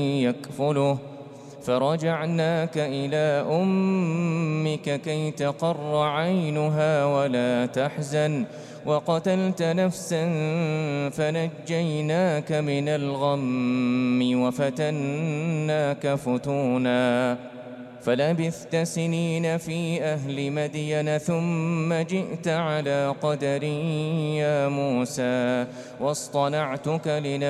يكفله فرجعناك إلى أمك كي تقر عينها ولا تحزن وقتلت نفسا فنجيناك من الغم وفتناك فتونا فلبثت سنين في أهل مدين ثم جئت على قدر يا موسى واصطنعتك لنفسي